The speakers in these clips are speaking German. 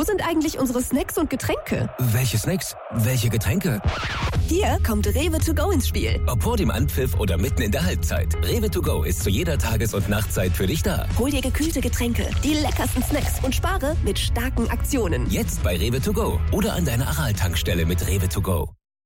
Wo sind eigentlich unsere Snacks und Getränke? Welche Snacks? Welche Getränke? Hier kommt Rewe to go ins Spiel. Ob vor dem Anpfiff oder mitten in der Halbzeit. Rewe to go ist zu jeder Tages- und Nachtzeit für dich da. Hol dir gekühlte Getränke, die leckersten Snacks und spare mit starken Aktionen. Jetzt bei Rewe to go oder an deiner Aral-Tankstelle mit Rewe to go.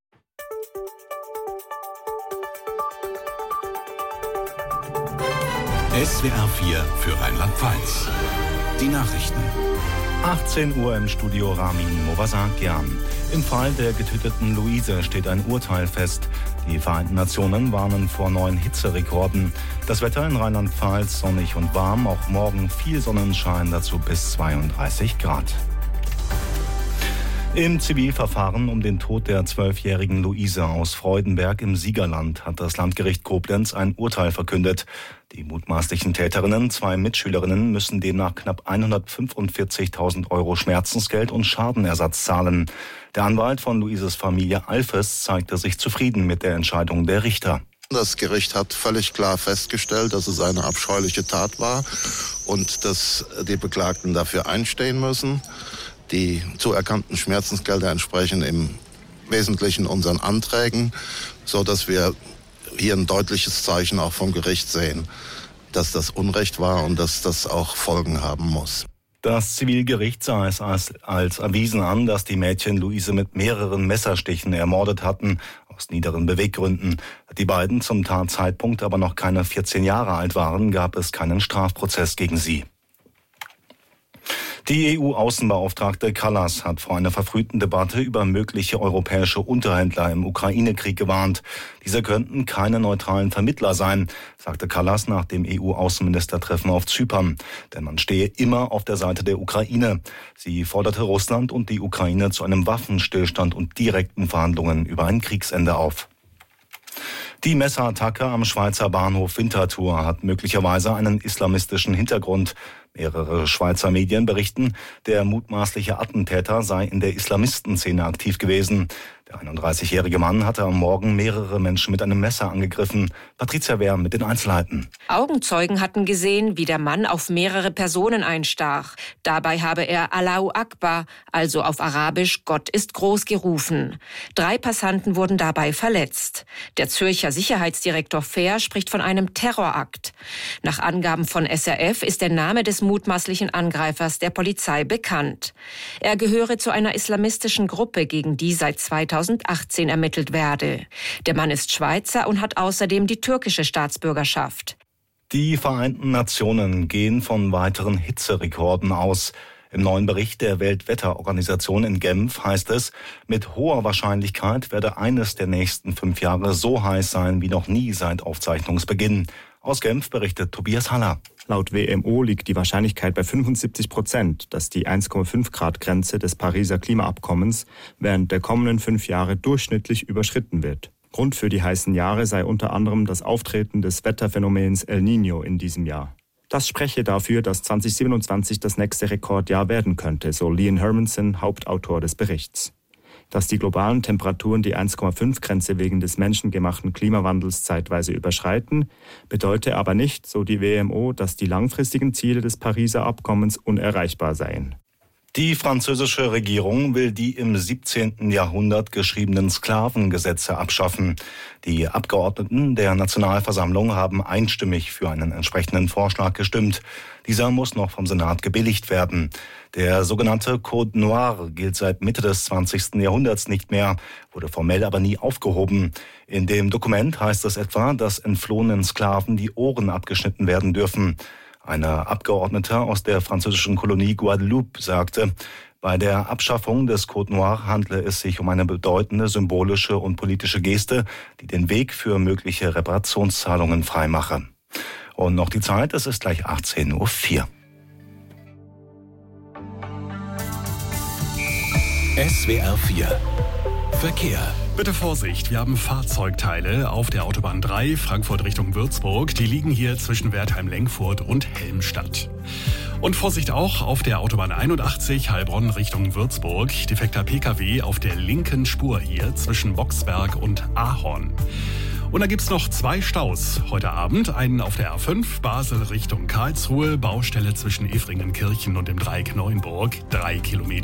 SWR 4 für Rheinland-Pfalz. Die Nachrichten. 18 Uhr im Studio Ramin Movasakian. Im Fall der getöteten Luise steht ein Urteil fest. Die Vereinten Nationen warnen vor neuen Hitzerekorden. Das Wetter in Rheinland-Pfalz sonnig und warm, auch morgen viel Sonnenschein, dazu bis 32 Grad. Im Zivilverfahren um den Tod der 12-jährigen Luise aus Freudenberg im Siegerland hat das Landgericht Koblenz ein Urteil verkündet. Die mutmaßlichen Täterinnen, 2 Mitschülerinnen, müssen demnach knapp 145.000 Euro Schmerzensgeld und Schadenersatz zahlen. Der Anwalt von Luises Familie Alfes zeigte sich zufrieden mit der Entscheidung der Richter. Das Gericht hat völlig klar festgestellt, dass es eine abscheuliche Tat war und dass die Beklagten dafür einstehen müssen. Die zuerkannten Schmerzensgelder entsprechen im Wesentlichen unseren Anträgen, so dass wir hier ein deutliches Zeichen auch vom Gericht sehen, dass das Unrecht war und dass das auch Folgen haben muss. Das Zivilgericht sah es als erwiesen an, dass die Mädchen Luise mit mehreren Messerstichen ermordet hatten, aus niederen Beweggründen. Da die beiden zum Tatzeitpunkt aber noch keine 14 Jahre alt waren, gab es keinen Strafprozess gegen sie. Die EU-Außenbeauftragte Kallas hat vor einer verfrühten Debatte über mögliche europäische Unterhändler im Ukraine-Krieg gewarnt. Diese könnten keine neutralen Vermittler sein, sagte Kallas nach dem EU-Außenministertreffen auf Zypern. Denn man stehe immer auf der Seite der Ukraine. Sie forderte Russland und die Ukraine zu einem Waffenstillstand und direkten Verhandlungen über ein Kriegsende auf. Die Messerattacke am Schweizer Bahnhof Winterthur hat möglicherweise einen islamistischen Hintergrund. Mehrere Schweizer Medien berichten, der mutmaßliche Attentäter sei in der Islamistenszene aktiv gewesen. Der 31-jährige Mann hatte am Morgen mehrere Menschen mit einem Messer angegriffen. Patricia Wehr mit den Einzelheiten. Augenzeugen hatten gesehen, wie der Mann auf mehrere Personen einstach. Dabei habe er Allahu Akbar, also auf Arabisch Gott ist groß, gerufen. 3 Passanten wurden dabei verletzt. Der Zürcher Sicherheitsdirektor Fehr spricht von einem Terrorakt. Nach Angaben von SRF ist der Name des mutmaßlichen Angreifers der Polizei bekannt. Er gehöre zu einer islamistischen Gruppe, gegen die seit 2018 ermittelt werde. Der Mann ist Schweizer und hat außerdem die türkische Staatsbürgerschaft. Die Vereinten Nationen gehen von weiteren Hitzerekorden aus. Im neuen Bericht der Weltwetterorganisation in Genf heißt es, mit hoher Wahrscheinlichkeit werde eines der nächsten 5 Jahre so heiß sein wie noch nie seit Aufzeichnungsbeginn. Aus Genf berichtet Tobias Haller. Laut WMO liegt die Wahrscheinlichkeit bei 75%, dass die 1,5-Grad-Grenze des Pariser Klimaabkommens während der kommenden 5 Jahre durchschnittlich überschritten wird. Grund für die heißen Jahre sei unter anderem das Auftreten des Wetterphänomens El Niño in diesem Jahr. Das spreche dafür, dass 2027 das nächste Rekordjahr werden könnte, so Leon Hermanson, Hauptautor des Berichts. Dass die globalen Temperaturen die 1,5-Grenze wegen des menschengemachten Klimawandels zeitweise überschreiten, bedeute aber nicht, so die WMO, dass die langfristigen Ziele des Pariser Abkommens unerreichbar seien. Die französische Regierung will die im 17. Jahrhundert geschriebenen Sklavengesetze abschaffen. Die Abgeordneten der Nationalversammlung haben einstimmig für einen entsprechenden Vorschlag gestimmt. Dieser muss noch vom Senat gebilligt werden. Der sogenannte Code Noir gilt seit Mitte des 20. Jahrhunderts nicht mehr, wurde formell aber nie aufgehoben. In dem Dokument heißt es etwa, dass entflohenen Sklaven die Ohren abgeschnitten werden dürfen. Eine Abgeordnete aus der französischen Kolonie Guadeloupe sagte, bei der Abschaffung des Code Noir handle es sich um eine bedeutende symbolische und politische Geste, die den Weg für mögliche Reparationszahlungen freimache. Und noch die Zeit, es ist gleich 18.04 Uhr. SWR 4 Verkehr. Bitte Vorsicht, wir haben Fahrzeugteile auf der Autobahn 3 Frankfurt Richtung Würzburg. Die liegen hier zwischen Wertheim-Lenkfurt und Helmstadt. Und Vorsicht auch auf der Autobahn 81 Heilbronn Richtung Würzburg. Defekter Pkw auf der linken Spur hier zwischen Boxberg und Ahorn. Und da gibt's noch 2 Staus heute Abend. Einen auf der A5 Basel Richtung Karlsruhe, Baustelle zwischen Efringenkirchen und dem Dreieck Neuenburg, 3 Kilometer.